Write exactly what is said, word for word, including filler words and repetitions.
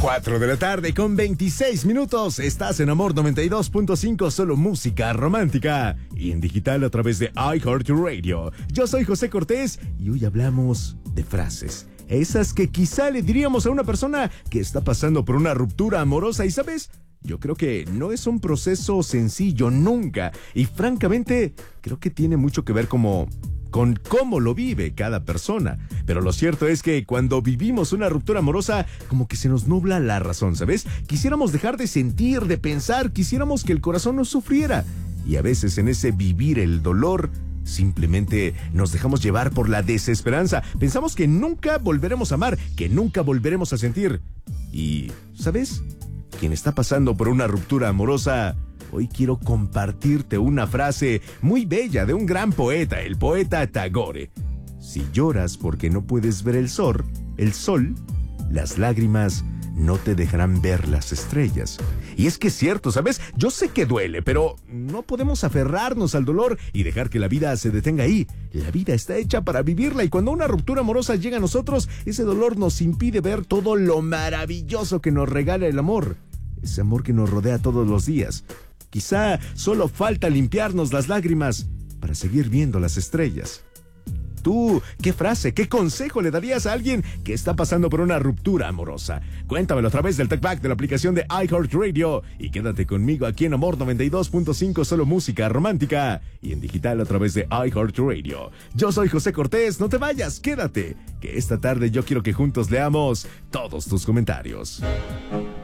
cuatro de la tarde con veintiséis minutos. Estás en Amor noventa y dos punto cinco, solo música romántica. Y en digital a través de iHeartRadio. Yo soy José Cortés y hoy hablamos de frases. Esas que quizá le diríamos a una persona que está pasando por una ruptura amorosa. Y ¿sabes? Yo creo que no es un proceso sencillo nunca. Y francamente, creo que tiene mucho que ver como... con cómo lo vive cada persona. Pero lo cierto es que cuando vivimos una ruptura amorosa, como que se nos nubla la razón, ¿sabes? Quisiéramos dejar de sentir, de pensar, quisiéramos que el corazón no sufriera. Y a veces en ese vivir el dolor, simplemente nos dejamos llevar por la desesperanza. Pensamos que nunca volveremos a amar, que nunca volveremos a sentir. Y, ¿sabes? Quien está pasando por una ruptura amorosa... hoy quiero compartirte una frase muy bella de un gran poeta, el poeta Tagore. Si lloras porque no puedes ver el sol, el sol, las lágrimas no te dejarán ver las estrellas. Y es que es cierto, ¿sabes? Yo sé que duele, pero no podemos aferrarnos al dolor y dejar que la vida se detenga ahí. La vida está hecha para vivirla y cuando una ruptura amorosa llega a nosotros, ese dolor nos impide ver todo lo maravilloso que nos regala el amor. Ese amor que nos rodea todos los días. Quizá solo falta limpiarnos las lágrimas para seguir viendo las estrellas. Tú, ¿qué frase, qué consejo le darías a alguien que está pasando por una ruptura amorosa? Cuéntamelo a través del TalkBack de la aplicación de iHeartRadio y quédate conmigo aquí en Amor noventa y dos punto cinco, solo música romántica y en digital a través de iHeartRadio. Yo soy José Cortés, no te vayas, quédate, que esta tarde yo quiero que juntos leamos todos tus comentarios.